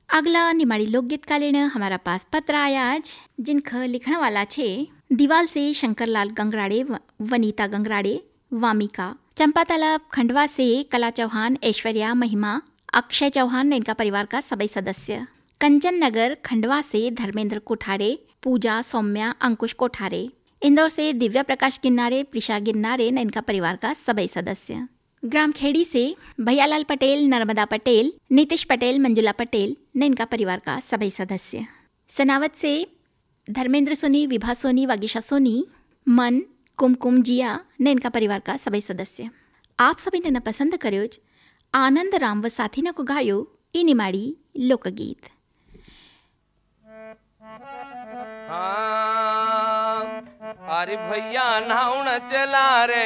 अगला निमाड़ी लोकगीत का लेना हमारा पास पत्र आया आज, जिनका लिखने वाला छे दीवाल से शंकरलाल गंगराड़े, वनीता गंगराड़े, वामिका, चंपा तालाब खंडवा से कला चौहान, ऐश्वर्या, महिमा, अक्षय चौहान ने इनका परिवार का सभी सदस्य, कंचन नगर खंडवा से धर्मेंद्र कोठारे, पूजा, सौम्या, अंकुश कोठारे, इंदौर से दिव्या प्रकाश गिन्नारे, प्रिशा गिन्नारे ने इनका परिवार का सभी सदस्य, ग्राम खेड़ी से भैयालाल पटेल, नर्मदा पटेल, नीतीश पटेल, मंजुला पटेल ने इनका परिवार का सभी सदस्य, सनावत से धर्मेंद्र सोनी, विभा सोनी, वागीशा सोनी, मन, कुमकुम जिया ने इनका परिवार का सभी सदस्य। आप सभी ने न पसंद करो आनंद राम व साथी न को गायो ई निमाड़ी लोकगीत। हाँ, अरे भैया नाउन चला रे